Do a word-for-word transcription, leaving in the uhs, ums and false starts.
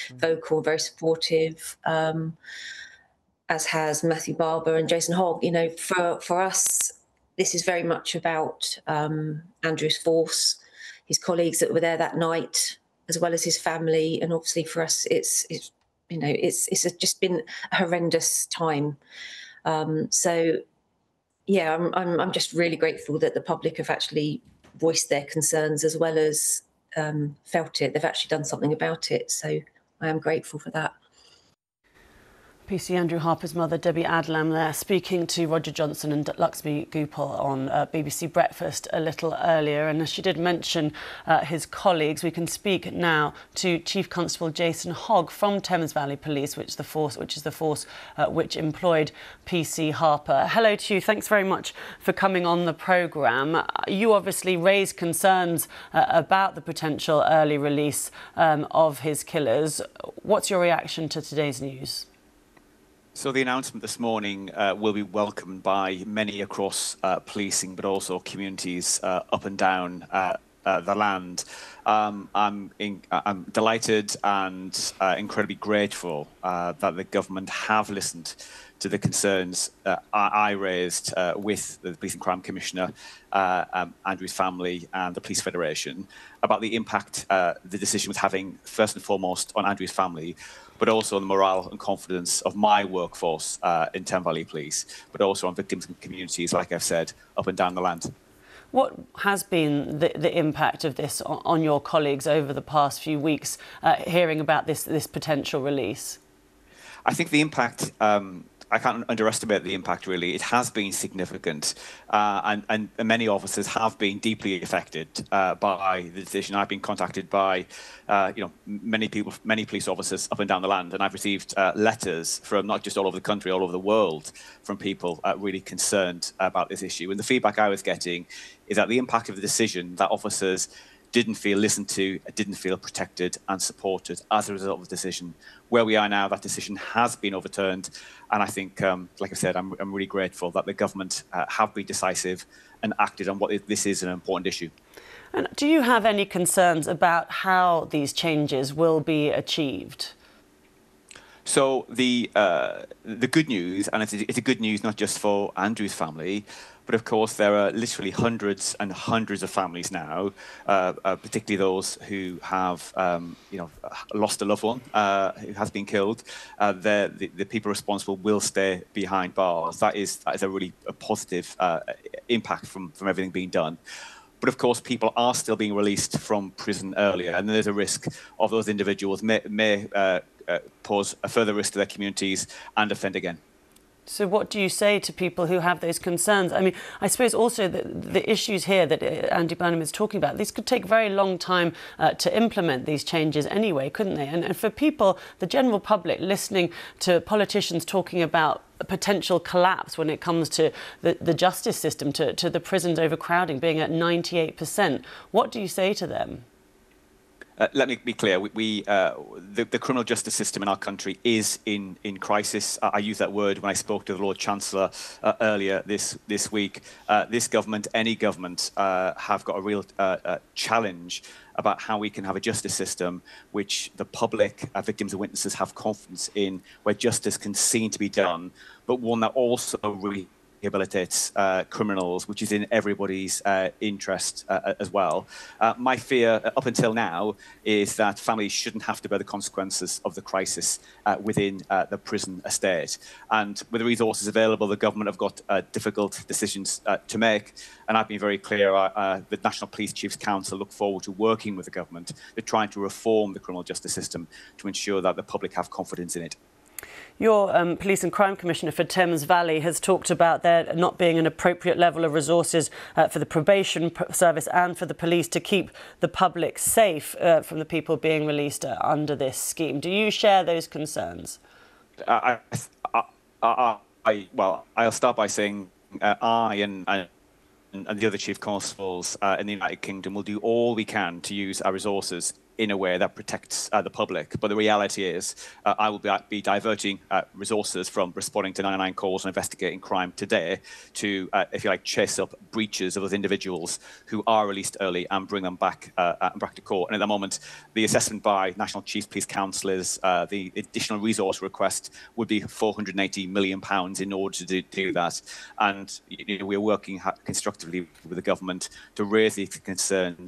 vocal, very supportive, um, as has Matthew Barber and Jason Hogg. You know, for, for us, this is very much about um, Andrew's force, his colleagues that were there that night, as well as his family. And obviously for us, it's, it's you know, it's it's just been a horrendous time. Um, so, yeah, I'm, I'm I'm just really grateful that the public have actually voiced their concerns as well as um, felt it. They've actually done something about it. So I am grateful for that. P C Andrew Harper's mother, Debbie Adlam, there, speaking to Roger Johnson and Luxmi Gopal on uh, B B C Breakfast a little earlier. And as she did mention uh, his colleagues, we can speak now to Chief Constable Jason Hogg from Thames Valley Police, which is the force, which is the force uh, which employed P C Harper. Hello to you. Thanks very much for coming on the programme. You obviously raised concerns uh, about the potential early release um, of his killers. What's your reaction to today's news? So the announcement this morning uh, will be welcomed by many across uh, policing, but also communities uh, up and down uh, uh, the land. Um, I'm, in, I'm delighted and uh, incredibly grateful uh, that the government have listened to the concerns uh, I raised uh, with the Police and Crime Commissioner, uh, um, Andrew's family and the Police Federation about the impact uh, the decision was having, first and foremost, on Andrew's family, but also on the morale and confidence of my workforce uh, in Thames Valley Police, but also on victims and communities, like I've said, up and down the land. What has been the, the impact of this on, on your colleagues over the past few weeks, uh, hearing about this, this potential release? I think the impact, um, I can't underestimate the impact, really. It has been significant, uh, and, and many officers have been deeply affected uh, by the decision. I've been contacted by, uh, you know, many people, many police officers up and down the land, and I've received uh, letters from not just all over the country, all over the world, from people uh, really concerned about this issue. And the feedback I was getting is that the impact of the decision, that officers didn't feel listened to, didn't feel protected and supported as a result of the decision. Where we are now, that decision has been overturned. And I think, um, like I said, I'm, I'm really grateful that the government uh, have been decisive and acted on what is, this is an important issue. And do you have any concerns about how these changes will be achieved? So the uh, the good news, and it's, it's a good news not just for Andrew's family, but of course there are literally hundreds and hundreds of families now, uh, uh, particularly those who have um, you know lost a loved one uh, who has been killed. Uh, the, the people responsible will stay behind bars. That is that is a really a positive uh, impact from from everything being done. But of course, people are still being released from prison earlier, and there's a risk of those individuals may, may uh, uh, pose a further risk to their communities and offend again. So what do you say to people who have those concerns? I mean, I suppose also the, the issues here that Andy Burnham is talking about, these could take a very long time uh, to implement these changes anyway, couldn't they? And, and for people, the general public, listening to politicians talking about a potential collapse when it comes to the, the justice system, to, to the prisons overcrowding being at ninety-eight percent, what do you say to them? Uh, let me be clear. We, we uh, the, the criminal justice system in our country is in in crisis. I, I used that word when I spoke to the Lord Chancellor uh, earlier this this week. Uh, this government, any government, uh, have got a real uh, uh, challenge about how we can have a justice system which the public, uh, victims and witnesses have confidence in, where justice can seem to be done, but one that also really rehabilitates uh, criminals, which is in everybody's uh, interest uh, as well. Uh, my fear uh, up until now is that families shouldn't have to bear the consequences of the crisis uh, within uh, the prison estate. And with the resources available, the government have got uh, difficult decisions uh, to make. And I've been very clear, uh, uh, the National Police Chiefs Council look forward to working with the government to trying to reform the criminal justice system to ensure that the public have confidence in it. Your um, Police and Crime Commissioner for Thames Valley has talked about there not being an appropriate level of resources uh, for the probation service and for the police to keep the public safe uh, from the people being released uh, under this scheme. Do you share those concerns? Uh, I, I, I, well, I'll start by saying uh, I and, and and the other chief constables uh, in the United Kingdom will do all we can to use our resources in a way that protects uh, the public. But the reality is uh, I will be, be diverting uh, resources from responding to ninety-nine calls and investigating crime today to, uh, if you like, chase up breaches of those individuals who are released early and bring them back, uh, back to court. And at the moment, the assessment by National Chief Police Council is uh, the additional resource request would be four hundred eighty million pounds in order to do, do that. And you know, we're working constructively with the government to raise these concerns